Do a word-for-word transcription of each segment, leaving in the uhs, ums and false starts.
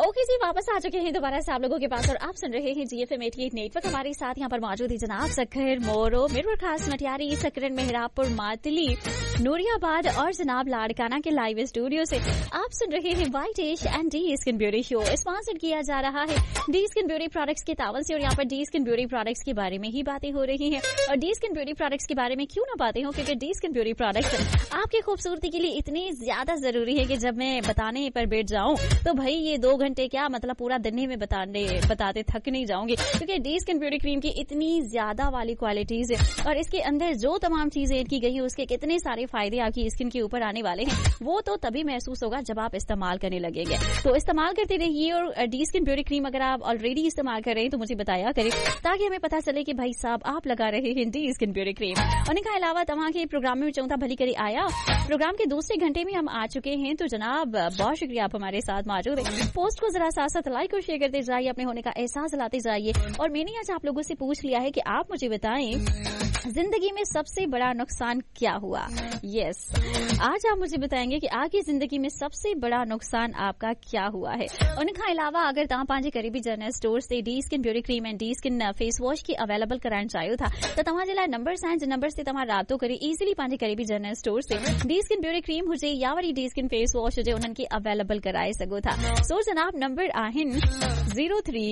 Okay जी, वापस आ चुके हैं दोबारा से आप लोगों के पास और आप सुन रहे हैं जीएफएम अठासी नेटवर्क। हमारे साथ यहाँ पर मौजूद है जनाब सखर मोरो, मिरवर खास मटियारी, सकरन मेहरापुर, मातली, नूरियाबाद और जनाब लाड़काना के लाइव स्टूडियो से आप सुन रहे हैं white ash and D skin beauty show. Sponsored किया जा रहा है डी स्किन ब्यूटी प्रोडक्ट्स के तावल से और यहाँ पर डी स्किन ब्यूटी प्रोडक्ट्स के बारे में ही बातें हो रही हैं। और डी स्किन ब्यूटी प्रोडक्ट्स के बारे में क्यों ना बातें हो, क्योंकि डी स्किन ब्यूटी प्रोडक्ट्स आपकी खूबसूरती के लिए इतनी ज्यादा जरूरी है कि जब मैं बताने पर बैठ जाऊं तो भाई ये दो घंटे क्या मतलब पूरा दिन ही में बताने बताते थक नहीं जाऊंगी, क्योंकि डी स्किन ब्यूटी क्रीम की इतनी ज्यादा वाली क्वालिटीज है और इसके अंदर जो तमाम चीजें ऐड की गई है उसके कितने सारे फायदे आपकी स्किन के ऊपर आने वाले हैं वो तो तभी महसूस होगा जब आप इस्तेमाल करने लगेंगे। तो इस्तेमाल करते रहिए और डी स्किन ब्यूटी क्रीम अगर आप ऑलरेडी इस्तेमाल कर रहे हैं तो मुझे बताया करें ताकि हमें पता चले कि भाई साहब आप लगा रहे हैं डी स्किन ब्यूटी क्रीम। और इनके अलावा तमाम प्रोग्राम में चौथा भली करी आया प्रोग्राम के दूसरे घंटे में हम आ चुके हैं। तो जनाब बहुत शुक्रिया आप हमारे साथ मौजूद है। पोस्ट को जरा साथ साथ लाइक और शेयर करते जाइए, अपने होने का एहसास दिलाते जाइए। और मैंने आज आप लोगों से पूछ लिया है कि आप मुझे बताएं जिंदगी में सबसे बड़ा नुकसान क्या हुआ। Yes yes. आज आप मुझे बताएंगे कि आपकी जिंदगी में सबसे बड़ा नुकसान आपका क्या हुआ है। उनके अलावा अगर तव्हां पंहिंजे करीबी जनरल स्टोर से D skin beauty cream and D skin face wash की अवेलेबल कराइण चाहियो था तो तव्हां जे लाइ नंबर्स आहिनि जिन नंबर से तव्हां राब्तो करे इजीली पंहिंजे करीबी जनरल स्टोर से डी स्किन ब्यूटी क्रीम हुजे या worry D skin face wash हुजे उन्हनि खे अवेलेबल कराए सघो था। सो जनाब नंबर आहिनि zero three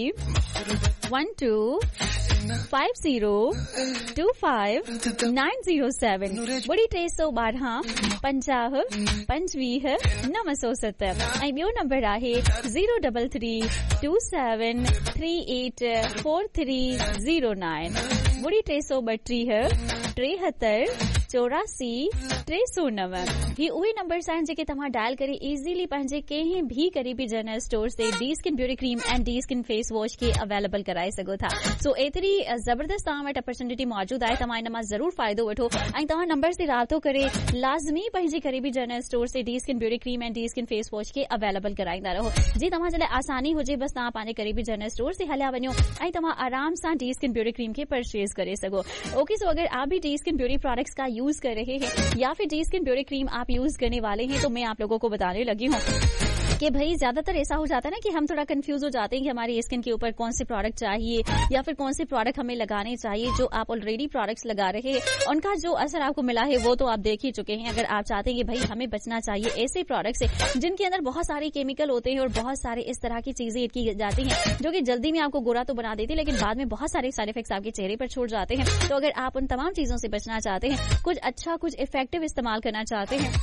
one two five zero two five nine zero seven ॿुड़ी टे सौ ॿारहं पंजाह पंजवीह नव सौ सत ऐं ॿियो नंबर आहे zero double three to seven three eight four three zero nine ॿुड़ी टे सौ ॿटीह टेहतरि चौरासी टे सौ नव। ही उहे नंबर्स आहिनि जेके तव्हां डायल करे इजीली पंहिंजे कंहिं भी करीबी जनरल स्टोर से D skin beauty cream and D skin face wash खे अवेलेबल कराए सघो था। सो एतिरी जबरदस्त तव्हां वटि अपॉर्चुनिटी मौजूद आहे, तव्हां इन मां ज़रूर फ़ाइदो वठो ऐं तव्हां नंबर से राब्तो करे लाज़मी पंहिंजे करीबी जनरल स्टोर से D skin beauty cream and D skin face wash खे अवेलेबल कराईंदा रहो। जी तव्हां जे लाइ आसानी हुजे बस तव्हां पंहिंजे करीबी जनरल स्टोर से हलिया वञो ऐं तव्हां आराम सां डी स्किन ब्यूटी क्रीम खे परचेज करे सघो। ओके, सो अगर आप भी डी स्किन ब्यूटी प्रोडक्ट्स का यूज कर रहे हैं या फिर डी स्किन ब्यूटी क्रीम आप यूज करने वाले हैं तो मैं आप लोगों को बताने लगी हूँ कि भाई ज्यादातर ऐसा हो जाता है ना कि हम थोड़ा कंफ्यूज हो जाते हैं कि हमारी स्किन के ऊपर कौन से प्रोडक्ट चाहिए या फिर कौन से प्रोडक्ट हमें लगाने चाहिए। जो आप ऑलरेडी प्रोडक्ट्स लगा रहे हैं उनका जो असर आपको मिला है वो तो आप देख ही चुके हैं। अगर आप चाहते हैं कि भाई हमें बचना चाहिए ऐसे प्रोडक्ट से जिनके अंदर बहुत सारे केमिकल होते हैं और बहुत सारे इस तरह की चीजें ऐड की जाती हैं जो कि जल्दी में आपको गोरा तो बना देती है लेकिन बाद में बहुत सारे साइड इफेक्ट्स आपके चेहरे पर छोड़ जाते हैं। तो अगर आप उन तमाम चीजों से बचना चाहते हैं, कुछ अच्छा कुछ इफेक्टिव इस्तेमाल करना चाहते हैं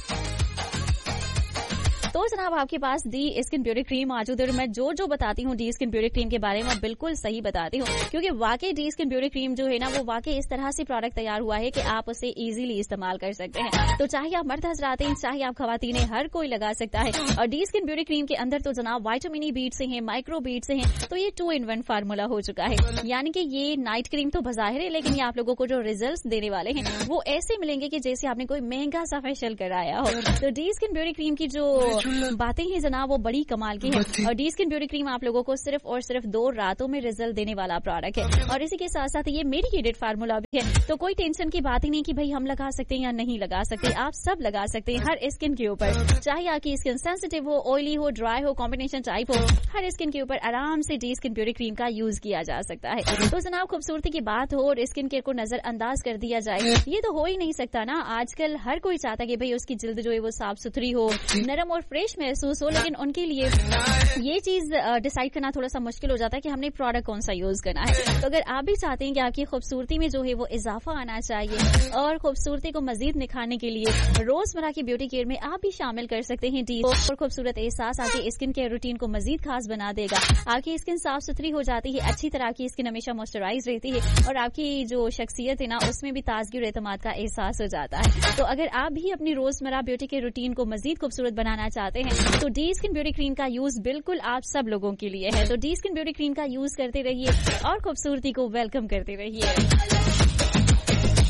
तो जनाब आपके पास डी स्किन ब्यूटी क्रीम मौजूद है। और मैं जो जो बताती हूँ डी स्किन ब्यूटी क्रीम के बारे में बिल्कुल सही बताती हूँ क्योंकि वाकई डी स्किन ब्यूटी क्रीम जो है ना वो वाकई इस तरह से प्रोडक्ट तैयार हुआ है कि आप उसे इजीली इस्तेमाल कर सकते हैं। तो चाहे आप मर्द हजरात हैं चाहे आप खवातीन हैं, हर कोई लगा सकता है। और डी स्किन ब्यूटी क्रीम के अंदर तो जनाब वाइटामिन ई बीट से हैं, माइक्रो बीट से हैं, तो ये टू इन वन फार्मूला हो चुका है। यानी कि ये नाइट क्रीम तो बजाहिर है लेकिन ये आप लोगों को जो रिजल्ट देने वाले हैं वो ऐसे मिलेंगे कि जैसे आपने कोई महंगा सा फेशियल कराया हो। तो डी स्किन ब्यूटी क्रीम की जो बातें हैं जनाब वो बड़ी कमाल की है और डी स्किन ब्यूटी क्रीम आप लोगों को सिर्फ और सिर्फ दो रातों में रिजल्ट देने वाला प्रोडक्ट है। और इसी के साथ साथ ये मेडिकेटेड फार्मूला भी है, तो कोई टेंशन की बात ही नहीं कि भाई हम लगा सकते हैं या नहीं लगा सकते। आप सब लगा सकते हैं हर स्किन के ऊपर, चाहे आपकी स्किन सेंसिटिव हो, ऑयली हो, ड्राई हो, कॉम्बिनेशन टाइप हो, हर स्किन के ऊपर आराम से डी स्किन ब्यूटी क्रीम का यूज किया जा सकता है। तो जनाब खूबसूरती की बात हो और स्किन केयर को नजरअंदाज कर दिया जाए ये तो हो ही नहीं सकता ना। आजकल हर कोई चाहता है कि भाई उसकी जिल्द जो है वो साफ सुथरी हो, नरम और फ्रेश महसूस हो, लेकिन उनके लिए ये चीज डिसाइड करना थोड़ा सा मुश्किल हो जाता है कि हमने प्रोडक्ट कौन सा यूज करना है। तो अगर आप भी चाहते हैं कि आपकी खूबसूरती में जो है वो इजाफा आना चाहिए और खूबसूरती को मजीद निखारने के लिए रोजमर्रा की ब्यूटी केयर में आप भी शामिल कर सकते हैं डी और खूबसूरत एहसास आपकी स्किन केयर रूटीन को मजीद खास बना देगा। आपकी स्किन साफ सुथरी हो जाती है, अच्छी तरह की स्किन हमेशा मॉइस्चराइज रहती है और आपकी जो शख्सियत है ना उसमें भी ताजगी और एतमाद का एहसास हो जाता है। तो अगर आप भी अपनी रोजमर्रा ब्यूटी केयर रूटीन को मजीद खूबसूरत बनाना चाहते हैं तो डी स्किन ब्यूटी क्रीम का यूज बिल्कुल आप सब लोगों के लिए है। तो डी स्किन ब्यूटी क्रीम का यूज करते रहिए और खूबसूरती को वेलकम करते रहिए।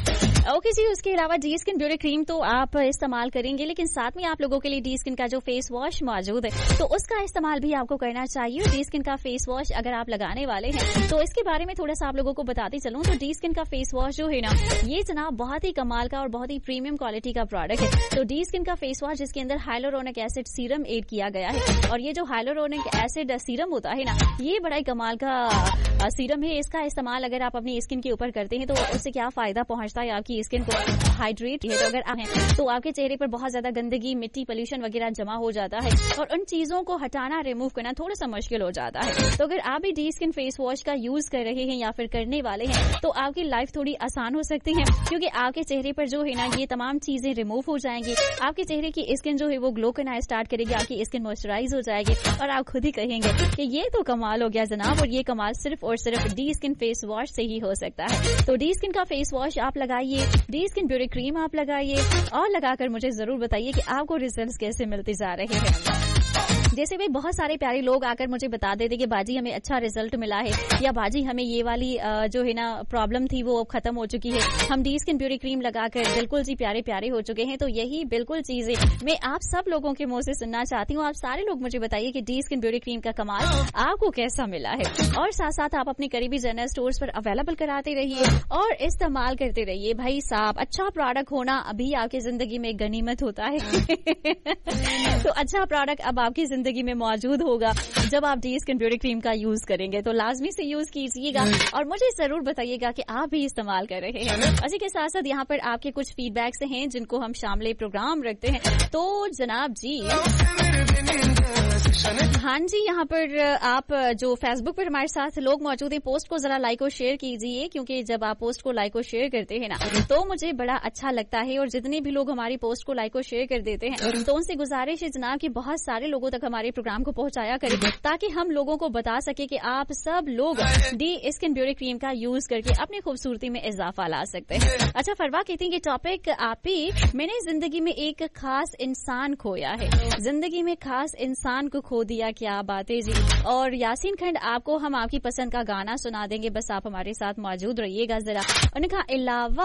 ओके जी, उसके अलावा डी स्किन ब्यूटी क्रीम तो आप इस्तेमाल करेंगे, लेकिन साथ में आप लोगों के लिए डी स्किन का जो फेस वॉश मौजूद है तो उसका इस्तेमाल भी आपको करना चाहिए। डी स्किन का फेस वॉश अगर आप लगाने वाले हैं तो इसके बारे में थोड़ा सा आप लोगों को बताती चलूं तो डी स्किन का फेस वॉश जो है ना, ये जनाब बहुत ही कमाल का और बहुत ही प्रीमियम क्वालिटी का प्रोडक्ट है। तो डी स्किन का फेस वॉश जिसके अंदर हाइलोरोनिक एसिड सीरम एड किया गया है, और ये जो हाइलोरोनिक एसिड सीरम होता है ना, ये बड़ा ही कमाल का सीरम है। इसका इस्तेमाल अगर आप अपनी स्किन के ऊपर करते हैं तो उससे क्या फायदा पहुंचता है, आपकी स्किन को हाइड्रेट है। तो अगर आप हैं तो आपके चेहरे पर बहुत ज्यादा गंदगी, मिट्टी, पोल्यूशन वगैरह जमा हो जाता है और उन चीजों को हटाना, रिमूव करना थोड़ा सा मुश्किल हो जाता है। तो अगर आप भी डी स्किन फेस वॉश का यूज कर रहे हैं या फिर करने वाले हैं तो आपकी लाइफ थोड़ी आसान हो सकती है, क्योंकि आपके चेहरे पर जो है ना ये तमाम चीजें रिमूव हो जाएंगी। आपके चेहरे की स्किन जो है वो ग्लो करना स्टार्ट करेगी, आपकी स्किन मॉइस्चराइज हो जाएगी और आप खुद ही कहेंगे कि ये तो कमाल हो गया जनाब, और ये कमाल सिर्फ और सिर्फ डी स्किन फेस वॉश से ही हो सकता है। तो डी स्किन का फेस वॉश आप लगाइए, डी स्किन ब्यूटी क्रीम आप लगाइए और लगाकर मुझे जरूर बताइए कि आपको रिजल्ट्स कैसे मिलते जा रहे हैं। जैसे भी बहुत सारे प्यारे लोग आकर मुझे बता देते कि बाजी हमें अच्छा रिजल्ट मिला है, या बाजी हमें ये वाली जो है ना प्रॉब्लम थी वो अब खत्म हो चुकी है, हम डी स्किन ब्यूटी क्रीम लगाकर बिल्कुल जी प्यारे प्यारे हो चुके हैं। तो यही बिल्कुल चीजें मैं आप सब लोगों के मुंह से सुनना चाहती हूँ। आप सारे लोग मुझे बताइए कि डी स्किन ब्यूटी क्रीम का कमाल आपको कैसा मिला है, और साथ साथ आप अपने करीबी जनरल स्टोर्स पर अवेलेबल कराते रहिए और इस्तेमाल करते रहिए। भाई साहब, अच्छा प्रोडक्ट होना अभी आपकी जिंदगी में गनीमत होता है। तो अच्छा प्रोडक्ट अब आपकी जिंदगी में मौजूद होगा जब आप डी स्किन ब्यूटी क्रीम का यूज करेंगे। तो लाजमी से यूज कीजिएगा और मुझे जरूर बताइएगा कि आप भी इस्तेमाल कर रहे हैं। इसी के साथ साथ यहाँ पर आपके कुछ फीडबैक्स हैं जिनको हम शामिल प्रोग्राम रखते हैं। तो जनाब जी, हाँ जी, यहाँ पर आप जो फेसबुक पर हमारे साथ लोग मौजूद हैं, पोस्ट को जरा लाइक और शेयर कीजिए, क्योंकि जब आप पोस्ट को लाइक और शेयर करते हैं ना तो मुझे बड़ा अच्छा लगता है। और जितने भी लोग हमारी पोस्ट को लाइक और शेयर कर देते हैं तो उनसे गुजारिश है जनाब कि बहुत सारे लोगों तक हमारे प्रोग्राम को पहुंचाया करें, ताकि हम लोगों को बता सके कि आप सब लोग डी स्किन ब्यूटी क्रीम का यूज करके अपनी खूबसूरती में इजाफा ला सकते हैं। अच्छा, फरवा कहती है कि टॉपिक आप ही, मैंने जिंदगी में एक खास इंसान खोया है, जिंदगी में खास इंसान को खो दिया, क्या बात है जी। और यासीन खंड आपको हम आपकी पसंद का गाना सुना देंगे, बस आप हमारे साथ मौजूद रहिएगा जरा। उनका अलावा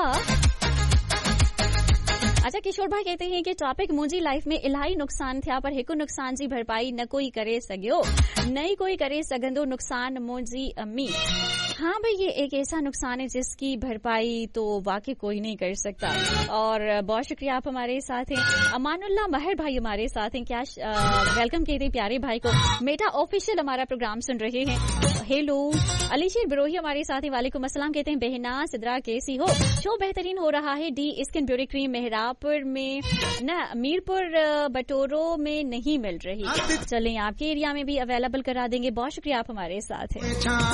अच्छा, किशोर भाई कहते हैं कि टॉपिक मुंहिंजी लाइफ में इलाही नुकसान थिया, पर हिकु नुकसान जी भरपाई न कोई करे सघियो, नहीं कोई करे सघंदो नुकसान मुंहिंजी अम्मी। हाँ भाई, ये एक ऐसा नुकसान है जिसकी भरपाई तो वाकई कोई नहीं कर सकता। और बहुत शुक्रिया, आप हमारे साथ हैं। अमानुल्लाह महर भाई हमारे साथ हैं, क्या वेलकम कहते हैं प्यारे भाई को। मेटा ऑफिशियल हमारा प्रोग्राम सुन रहे हैं, हेलो। अलीशर बिरोही हमारे साथ हैं, वालेकुम अस्सलाम कहते हैं। बहना सिद्रा कैसी हो, शो बेहतरीन हो रहा है। D skin beauty cream Mehrabpur में न, मीरपुर बटोरो में नहीं मिल रही, चलें आपके एरिया में भी अवेलेबल करा देंगे। बहुत शुक्रिया, आप हमारे साथ हैं।